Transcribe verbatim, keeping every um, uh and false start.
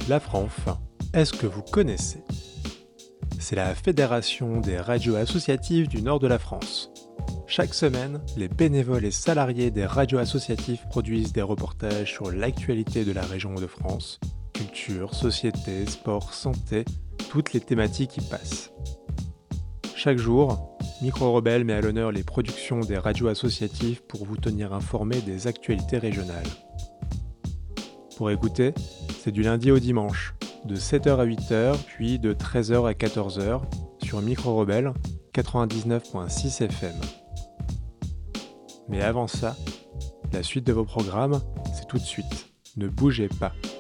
La Franf, est-ce que vous connaissez ? C'est la fédération des radios associatives du nord de la France. Chaque semaine, les bénévoles et salariés des radios associatives produisent des reportages sur l'actualité de la région de France, culture, société, sport, santé, toutes les thématiques y passent. Chaque jour, Micro Rebelle met à l'honneur les productions des radios associatives pour vous tenir informés des actualités régionales. Pour écouter, c'est du lundi au dimanche, de sept heures à huit heures, puis de treize heures à quatorze heures, sur Micro Rebelle quatre-vingt-dix-neuf virgule six F M. Mais avant ça, la suite de vos programmes, c'est tout de suite. Ne bougez pas.